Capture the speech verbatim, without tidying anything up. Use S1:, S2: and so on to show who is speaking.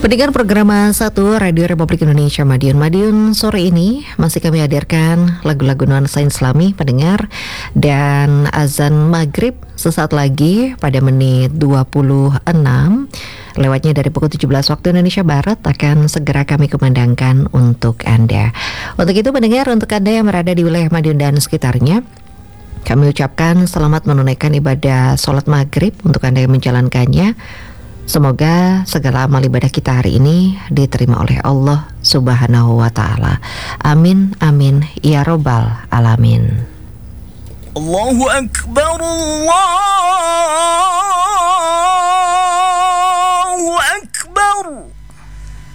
S1: Pendengar program satu Radio Republik Indonesia Madiun Madiun, sore ini masih kami hadirkan lagu-lagu nuansa Islami pendengar, dan azan maghrib sesaat lagi pada menit dua puluh enam lewatnya dari pukul tujuh belas waktu Indonesia Barat akan segera kami kumandangkan untuk Anda. Untuk itu pendengar, untuk Anda yang berada di wilayah Madiun dan sekitarnya, kami ucapkan selamat menunaikan ibadah sholat maghrib untuk Anda yang menjalankannya. Semoga segala amal ibadah kita hari ini diterima oleh Allah Subhanahu wa Ta'ala. Amin, amin, ya Robbal Alamin.
S2: Allahu Akbar, Allah